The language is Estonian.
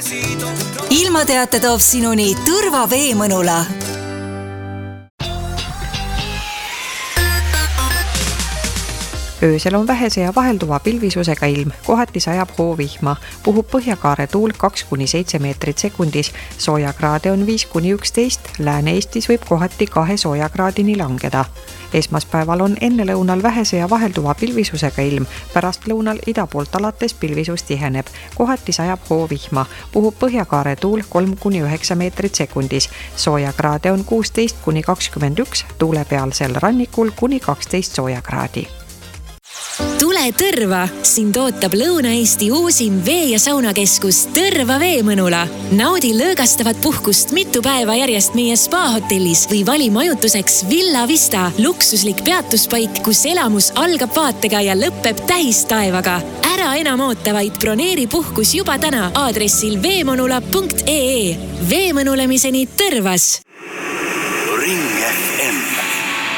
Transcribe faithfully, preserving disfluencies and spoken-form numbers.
ilmateate toob sinuni Tõrva Veemõnula. Öösel on vähese ja vahelduva pilvisusega ilm, kohati sajab hoovihma, puhub põhjakaare tuul kaks kuni seitse meetrit sekundis, soojakraade on viis kuni üksteist, Lääne-Eestis võib kohati kahe soojakraadini langeda. Esmaspäeval on ennelõunal vähese ja vahelduva pilvisusega ilm, pärast lõunal ida poolt alates pilvisus tiheneb, kohati sajab hoovihma, puhub põhjakaare tuul kolm kuni üheksa meetrit sekundis, soojakraade on kuusteist kuni kakskümmend üks, tuulepealsel rannikul kuni kaksteist soojakraadi. Tule Tõrva! Sind ootab Lõuna-Eesti uusim vee- ja saunakeskus Tõrva Veemõnula. Naudi lõõgastavat puhkust mitu päeva järjest meie spa-hotellis või vali majutuseks Villa Vista, luksuslik peatuspaik, kus elamus algab vaatega ja lõpeb tähistaevaga. Ära enam oota, vaid broneeri puhkus juba täna aadressil veemõnula punkt ee. Veemõnulemiseni Tõrvas! Ring F M